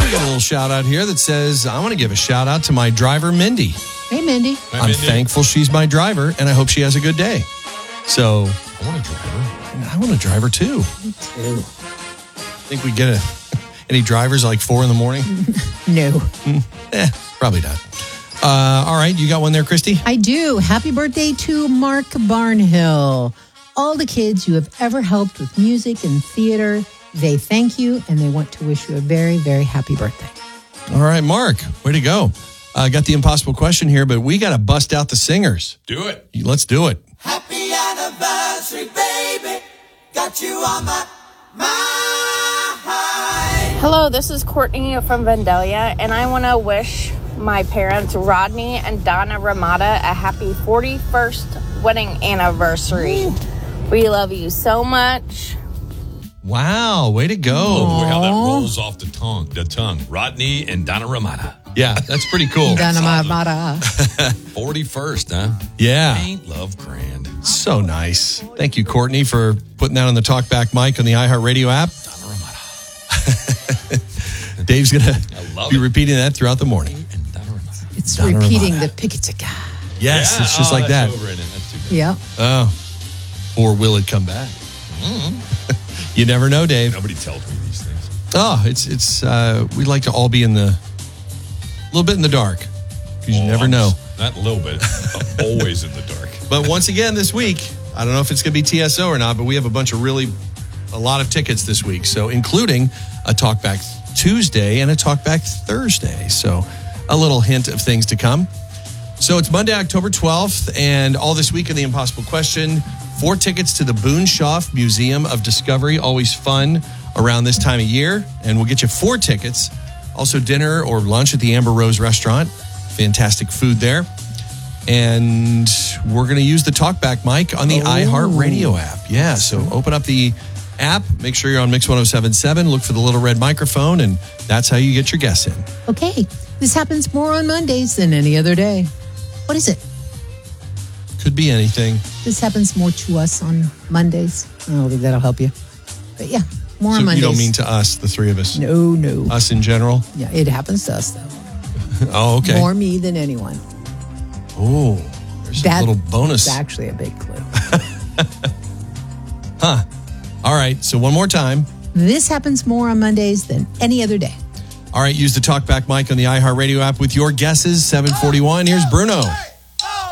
We got a little shout out here that says, I want to give a shout out to my driver, Mindy. Hey, Mindy. Hi, I'm Mindy. thankful she's my driver, and I hope she has a good day. So, I want a driver. I want a driver too. Me too. Think we get any drivers like 4 in the morning? No. Probably not. All right, you got one there, Christy? I do. Happy birthday to Mark Barnhill. All the kids you have ever helped with music and theater, they thank you and they want to wish you a very, very happy birthday. All right, Mark, way to go. Got the impossible question here, but we got to bust out the singers. Do it. Let's do it. Happy anniversary, baby. Got you on my mind. Hello, this is Courtney from Vandalia, and I want to wish my parents, Rodney and Donna Ramada, a happy 41st wedding anniversary. We love you so much. Wow, way to go. Oh, boy, how that rolls off the tongue. Rodney and Donna Ramada. Yeah, that's pretty cool. Donna Mara. 41st, huh? Yeah, Ain't love grand. so nice. Thank you, Courtney, for putting that on the Talkback mic on the iHeartRadio app. Donna Ramada. Dave's going I to love be it. repeating that throughout the morning. And Donna Ramada. It's Donna repeating Ramada. the Pickettica. Yes, Yeah? it's just Oh, like that. that's over in it. That's too bad. Yeah. Oh, or will it come back? You never know, Dave. Nobody tells me these things. Oh, it's we like to all be in the little bit in the dark because you never know. Not a little bit. Always in the dark. But once again, this week, I don't know if it's going to be TSO or not, but we have a lot of tickets this week. So including a Talkback Tuesday and a Talkback Thursday. So a little hint of things to come. So it's Monday, October 12th, and all this week in the Impossible Question, 4 tickets to the Boonshoff Museum of Discovery. Always fun around this time of year. And we'll get you 4 tickets. Also dinner or lunch at the Amber Rose Restaurant. Fantastic food there. And we're going to use the Talkback mic on the iHeartRadio app. Yeah, so open up the app. Make sure you're on Mix 1077. Look for the little red microphone, and that's how you get your guess in. Okay. This happens more on Mondays than any other day. What is it? Could be anything. This happens more to us on Mondays. I don't think that'll help you. But yeah, more So on Mondays. you don't mean to us, the three of us? No. Us in general? Yeah, it happens to us, though. Oh, okay. More me than anyone. Oh, there's a little bonus. It's actually a big clue. All right, so one more time. This happens more on Mondays than any other day. All right, use the Talkback mic on the iHeartRadio app with your guesses. 741. Here's Bruno.